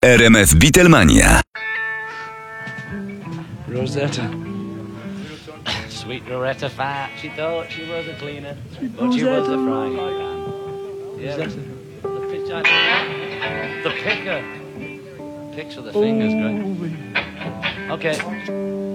RMF Beatlemania. Rosetta. Sweet Loretta Fat, she thought she was a cleaner, but she was a frying pan. Yeah, the pitch, the picker. Picks with the fingers, great. Okay.